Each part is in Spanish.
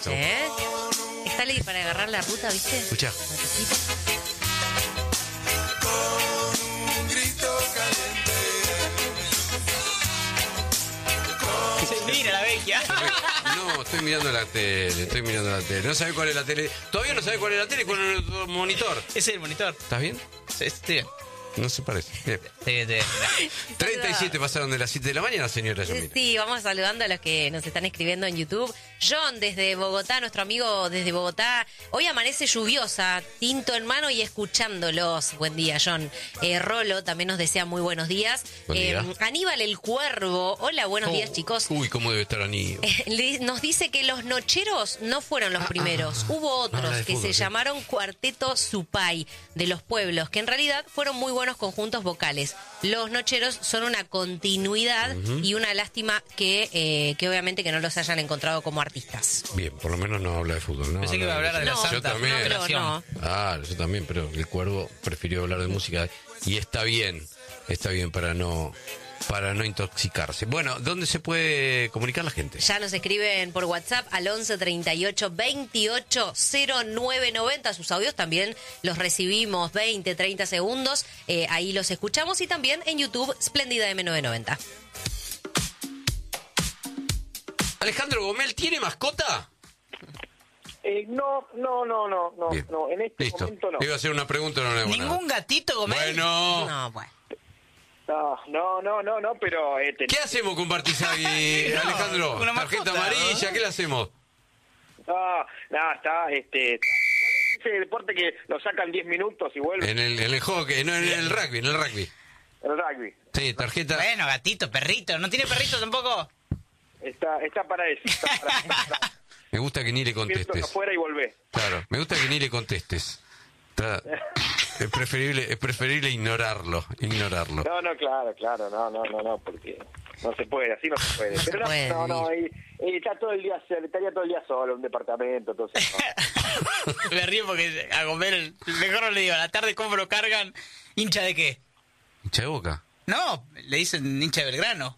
Está ley para agarrar la ruta, ¿viste? Escucha. Se mira la vecchia. No, estoy mirando la tele. No sabe cuál es la tele. Todavía no sabe cuál es la tele con el monitor. Ese es el monitor. ¿Estás bien? Sí, estoy bien. No se parece. Bien. Sí. 37 pasaron de las 7 de la mañana, señora Yamila. Sí, vamos saludando a los que nos están escribiendo en YouTube. John, desde Bogotá, nuestro amigo desde Bogotá. Hoy amanece lluviosa, tinto en mano y escuchándolos. Buen día, John. Rolo también nos desea muy buenos días. Buen día. Aníbal el Cuervo. Hola, buenos días, chicos. Uy, cómo debe estar Aníbal. Nos dice que los nocheros no fueron los primeros. Hubo otros que se llamaron Cuarteto Supay, de los pueblos, que en realidad fueron muy buenos conjuntos vocales. Los nocheros son una continuidad y una lástima que obviamente que no los hayan encontrado como artistas. Bien, por lo menos no habla de fútbol, ¿no? Pensé que iba a hablar de la No, Santa yo también. Federación. No. Ah, yo también, pero el Cuervo prefirió hablar de música y está bien para no intoxicarse. Bueno, ¿dónde se puede comunicar la gente? Ya nos escriben por WhatsApp al 11 38 28 09 90. Sus audios también los recibimos 20, 30 segundos. Ahí los escuchamos y también en YouTube, Splendida M990. Alejandro Gomel, ¿tiene mascota? No. Bien. No, en este Listo. momento no. Iba a hacer una pregunta, no le hago nada. ¿Ningún gatito, Gomel? Bueno. No, bueno. No, pero... ¿Qué hacemos con Bartizagui, Alejandro? una Tarjeta mascota, amarilla, ¿no? ¿qué le hacemos? está, ese deporte que lo sacan 10 minutos y vuelven. En el hockey, no, en el rugby, El rugby. Sí, tarjeta. Bueno, gatito, perrito. ¿No tiene perrito tampoco? Está para eso. Me gusta que ni le Contestes. contestes. Afuera y volvé. Claro, me gusta que ni le contestes. Es preferible ignorarlo. No, claro, no, porque no se puede, así no se puede. Pero no, está todo el día, estaría todo el día solo, en un departamento, entonces no. Me río porque a Gomel, mejor no le digo, a la tarde cómo lo cargan. ¿Hincha de qué? ¿Hincha de Boca? No, le dicen hincha de Belgrano.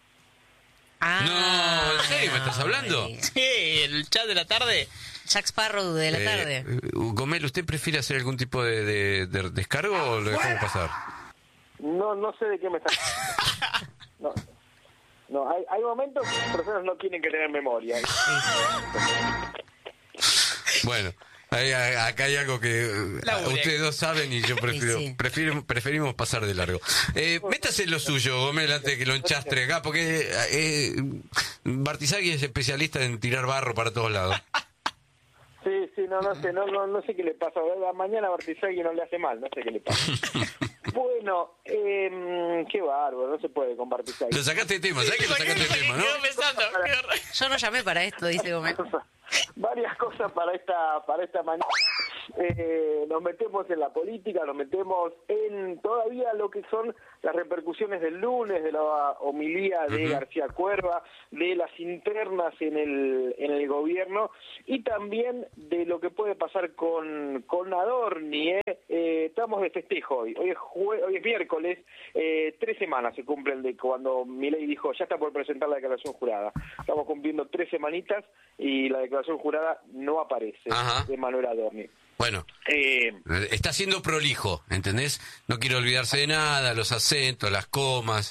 No, ¿en serio me estás hablando? Sí, el chat de la tarde. Jack Sparrow de la tarde. Gomel, ¿usted prefiere hacer algún tipo de descargo o lo dejamos pasar? No sé de qué me estás... No, hay momentos que las personas no tienen que tener memoria. Bueno, acá hay algo que ustedes dos saben y yo preferimos pasar de largo. Métase en lo suyo, Gomel, antes de que lo enchastre acá, porque Bartizagui es especialista en tirar barro para todos lados. Sí, no sé qué le pasa. Mañana a Bartizagui no le hace mal, no sé qué le pasa. Bueno, qué bárbaro, no se puede con Bartizagui. Lo sacaste de tema, ¿sabes que lo sacaste de tema, no? Quedo pensando, Yo no llamé para esto, dice Gómez. Varias cosas para esta mañana. Nos metemos en la política, nos metemos en todavía lo que son las repercusiones del lunes, de la homilía de García Cuerva, de las internas en el gobierno y también de lo que puede pasar con Adorni. Estamos de festejo hoy es miércoles, 3 semanas se cumplen de cuando Milei dijo ya está por presentar la declaración jurada. Estamos cumpliendo 3 semanitas y la declaración jurada no aparece de Manuel Adorni. Bueno, está siendo prolijo, ¿entendés? No quiere olvidarse de nada, los acentos, las comas,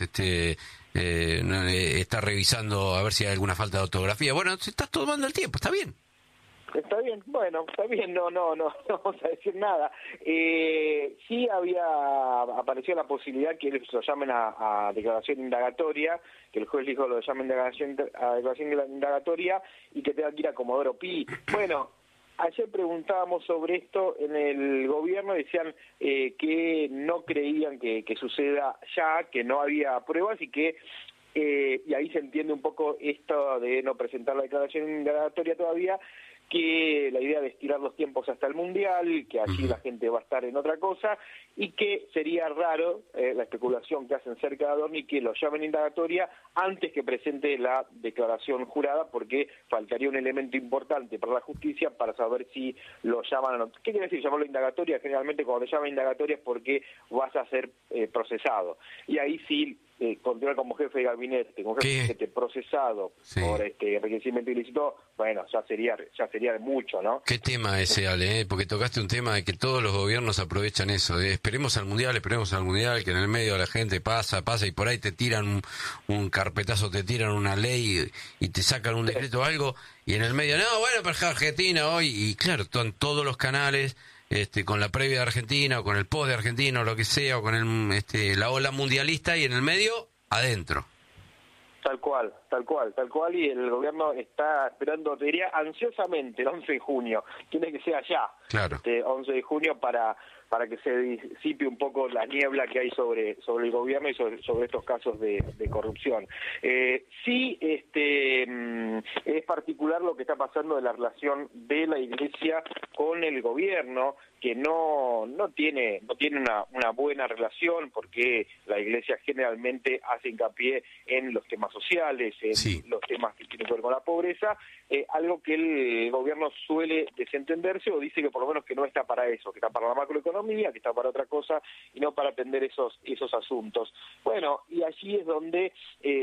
está revisando a ver si hay alguna falta de ortografía. Bueno, se está tomando el tiempo, está bien. Está bien, bueno, está bien, no vamos a decir nada. Sí apareció la posibilidad que ellos lo llamen a declaración indagatoria, que el juez dijo lo llamen a declaración indagatoria y que tenga que ir a Comodoro Pi. Bueno, ayer preguntábamos sobre esto en el gobierno, decían que no creían que suceda ya, que no había pruebas y que y ahí se entiende un poco esto de no presentar la declaración indagatoria todavía, que la idea de estirar los tiempos hasta el Mundial, que allí la gente va a estar en otra cosa, y que sería raro la especulación que hacen cerca de Adorni que lo llamen indagatoria antes que presente la declaración jurada, porque faltaría un elemento importante para la justicia para saber si lo llaman o no. ¿Qué quiere decir llamarlo indagatoria? Generalmente cuando te llaman indagatoria es porque vas a ser procesado, y ahí sí continuar como jefe de gabinete, como jefe de gabinete procesado por enriquecimiento ilícito, bueno, ya sería de mucho, ¿no? ¿Qué tema ese, Ale? Porque tocaste un tema de que todos los gobiernos aprovechan eso. Esperemos al Mundial, que en el medio la gente pasa, y por ahí te tiran un carpetazo, te tiran una ley y te sacan un decreto o algo, y en el medio, no, bueno, pero Argentina hoy, y claro, están todos los canales, con la previa de Argentina, o con el post de Argentina, o lo que sea, o con la ola mundialista, y en el medio, adentro. Tal cual, y el gobierno está esperando, te diría, ansiosamente el 11 de junio, tiene que ser allá, claro. 11 de junio para que se disipe un poco la niebla que hay sobre el gobierno y sobre estos casos de corrupción. Sí, es particular lo que está pasando de la relación de la Iglesia con el gobierno, que no tiene una buena relación, porque la Iglesia generalmente hace hincapié en los temas sociales, en los temas que tienen que ver con la pobreza, algo que el gobierno suele desentenderse o dice que por lo menos que no está para eso, que está para la macroeconomía, que está para otra cosa y no para atender esos asuntos. Bueno, y allí es donde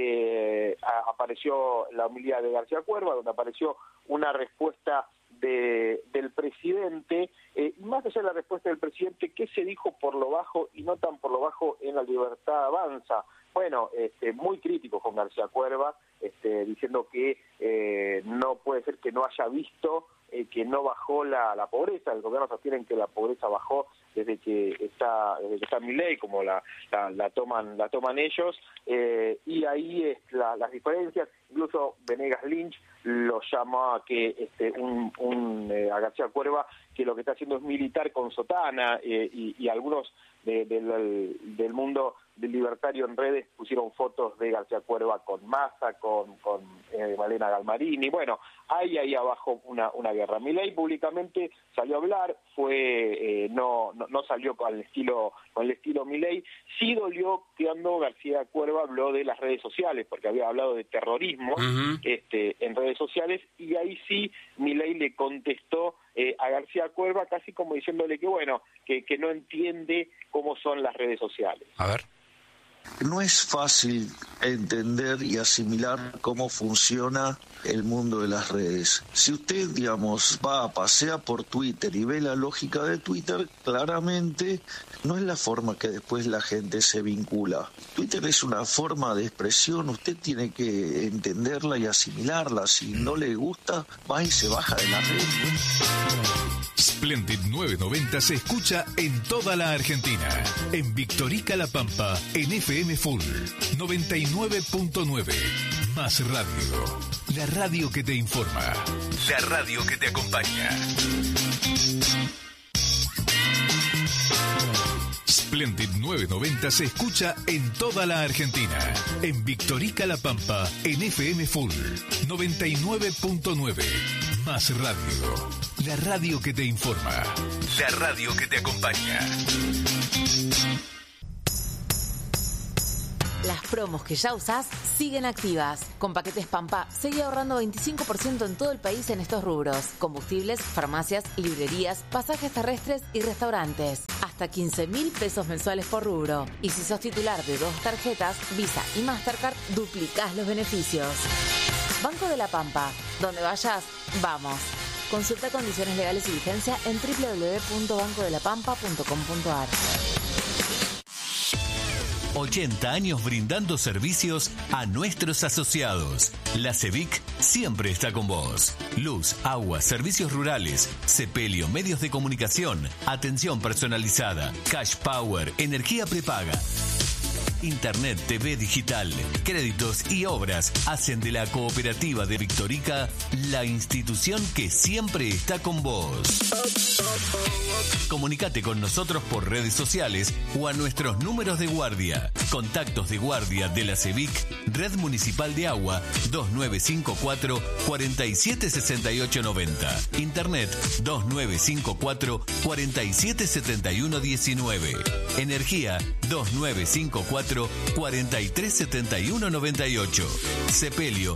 apareció la homilía de García Cuerva, donde apareció una respuesta del presidente, y más allá de la respuesta del presidente, ¿qué se dijo por lo bajo y no tan por lo bajo en La Libertad Avanza? Bueno, muy crítico con García Cuerva, diciendo que no puede ser que no haya visto que no bajó la pobreza. El gobierno sostiene que la pobreza bajó desde que está Milei, como la toman ellos, y ahí es las diferencias. Incluso Venegas Lynch lo llama a García Cuerva, que lo que está haciendo es militar con sotana, y algunos del mundo del libertario en redes pusieron fotos de García Cuerva con Massa, con Malena Galmarini. Bueno, hay ahí abajo una guerra. Milei públicamente salió a hablar, no salió con el estilo Milei. Sí dolió cuando García Cuerva habló de las redes sociales, porque había hablado de terrorismo en redes sociales, y ahí sí Milei le contestó a García Cuerva casi como diciéndole que no entiende cómo son las redes sociales. A ver. No es fácil entender y asimilar cómo funciona el mundo de las redes. Si usted, pasea por Twitter y ve la lógica de Twitter, claramente no es la forma que después la gente se vincula. Twitter es una forma de expresión, usted tiene que entenderla y asimilarla. Si no le gusta, va y se baja de la red. Splendid 990 se escucha en toda la Argentina. En Victorica La Pampa, en FM Full 99.9. Más radio. La radio que te informa. La radio que te acompaña. Splendid 990 se escucha en toda la Argentina. En Victorica La Pampa, en FM Full 99.9. Más radio. La radio que te informa. La radio que te acompaña. Las promos que ya usás siguen activas. Con Paquetes Pampa, seguí ahorrando 25% en todo el país en estos rubros: combustibles, farmacias, librerías, pasajes terrestres y restaurantes. Hasta 15.000 pesos mensuales por rubro. Y si sos titular de 2 tarjetas, Visa y Mastercard, duplicás los beneficios. Banco de la Pampa. Donde vayas, vamos. Consulta condiciones legales y vigencia en www.bancodelapampa.com.ar. 80 años brindando servicios a nuestros asociados. La CEVIC siempre está con vos. Luz, agua, servicios rurales, sepelio, medios de comunicación, atención personalizada, cash power, energía prepaga. Internet, TV digital, créditos y obras hacen de la Cooperativa de Victorica la institución que siempre está con vos. Comunicate con nosotros por redes sociales o a nuestros números de guardia. Contactos de guardia de la CEVIC, Red Municipal de Agua, 2954 476890. Internet 2954 477119. Energía 2954 437198. Sepelio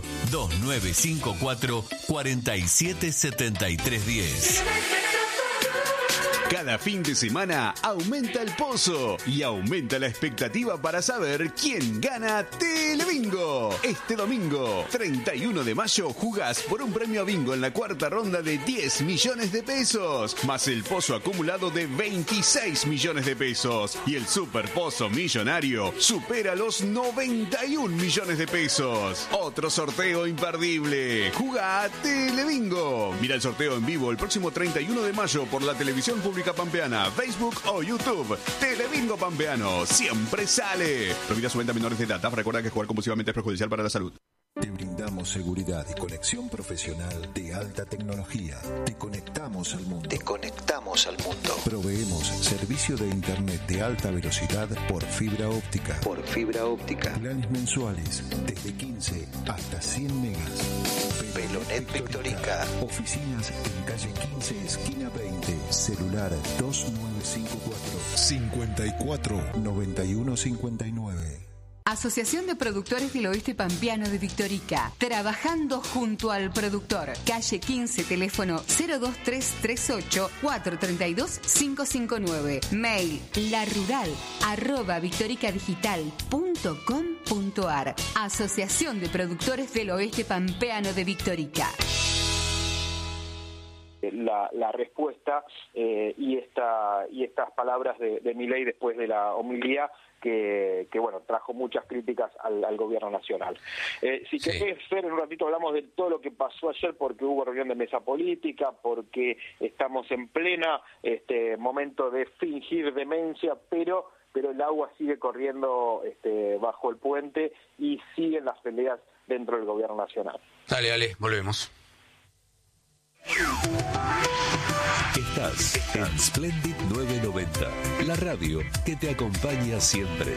2954 477310. Cada fin de semana aumenta el pozo y aumenta la expectativa para saber quién gana Telebingo. Este domingo, 31 de mayo, jugás por un premio a bingo en la cuarta ronda de 10 millones de pesos, más el pozo acumulado de 26 millones de pesos. Y el super pozo millonario supera los 91 millones de pesos. Otro sorteo imperdible. Jugá a Telebingo. Mira el sorteo en vivo el próximo 31 de mayo por la televisión pública pampeana, Facebook o YouTube. Telebingo Pampeano siempre sale. Prohibida su venta a menores de edad. Recuerda que jugar compulsivamente es perjudicial para la salud. Te brindamos seguridad y conexión profesional de alta tecnología. Te conectamos al mundo. Proveemos servicio de internet de alta velocidad por fibra óptica. Planes mensuales desde 15 hasta 100 megas. Velonet Victorica. Oficinas en calle 15, esquina 20. Celular 2954 54 91 59. Asociación de Productores del Oeste Pampeano de Victorica. Trabajando junto al productor. Calle 15, teléfono 02338 432 559. Mail larural@victoricadigital.com.ar. Asociación de Productores del Oeste Pampeano de Victorica. La respuesta y estas palabras de Milei después de la homilía que bueno, trajo muchas críticas al gobierno nacional. Si querés, Fer, en un ratito hablamos de todo lo que pasó ayer, porque hubo reunión de mesa política, porque estamos en plena momento de fingir demencia, pero el agua sigue corriendo bajo el puente y siguen las peleas dentro del gobierno nacional. Dale, volvemos. Estás en Splendid 990, la radio que te acompaña siempre.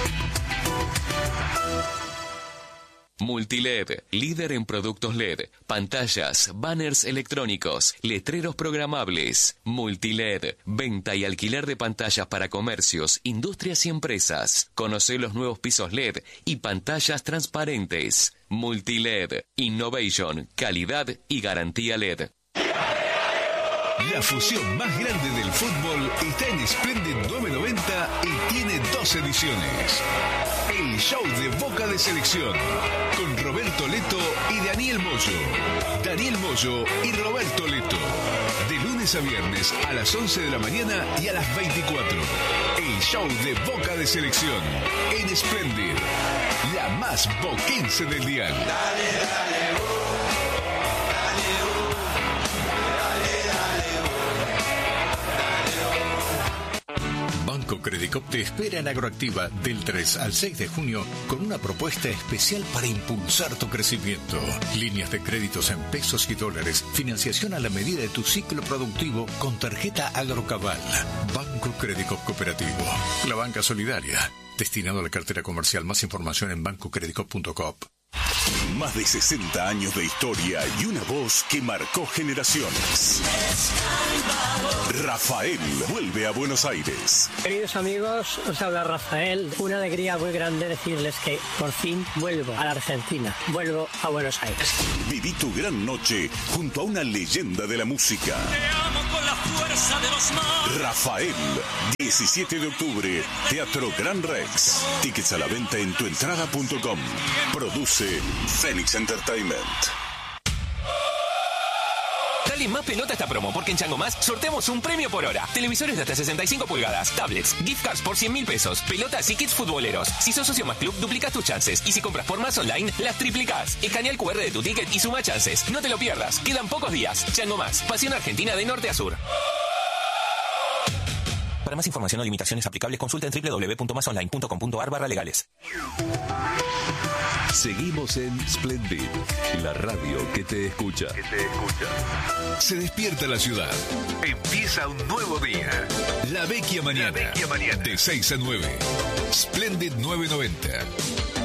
Multiled, líder en productos LED, pantallas, banners electrónicos, letreros programables. Multiled, venta y alquiler de pantallas para comercios, industrias y empresas. Conoce los nuevos pisos LED y pantallas transparentes. Multiled, innovation, calidad y garantía LED. La fusión más grande del fútbol está en Splendid 990 y tiene 2 ediciones. El show de Boca de Selección, con Roberto Leto y Daniel Moyo. Daniel Moyo y Roberto Leto. De lunes a viernes a las 11 de la mañana y a las 24. El show de Boca de Selección en Splendid, la más boquense del dial. Banco Credicop te espera en Agroactiva del 3 al 6 de junio con una propuesta especial para impulsar tu crecimiento. Líneas de créditos en pesos y dólares, financiación a la medida de tu ciclo productivo con tarjeta Agrocabal. Banco Credicop Cooperativo, la banca solidaria, destinado a la cartera comercial. Más información en bancocredicop.com. Más de 60 años de historia y una voz que marcó generaciones. Rafael vuelve a Buenos Aires. Queridos amigos, os habla Rafael. Una alegría muy grande decirles que por fin vuelvo a la Argentina. Vuelvo a Buenos Aires. Viví tu gran noche junto a una leyenda de la música. Te amo con la fuerza de los mares. Rafael, 17 de octubre, Teatro Gran Rex. Tickets a la venta en tuentrada.com. Produce Phoenix Entertainment. Dale más pelota a esta promo, porque en Chango Más sorteamos un premio por hora. Televisores de hasta 65 pulgadas, tablets, gift cards por 100.000 pesos, pelotas y kits futboleros. Si sos socio Más Club, duplicás tus chances. Y si compras por Más Online, las triplicás. Escanea el QR de tu ticket y suma chances. No te lo pierdas. Quedan pocos días. Chango Más. Pasión argentina de norte a sur. Para más información o limitaciones aplicables, consulta en www.masonline.com.ar/legales. Seguimos en Splendid, la radio que te escucha. Se despierta la ciudad. Empieza un nuevo día. La Vecchia Mañana. De 6 a 9. Splendid 990.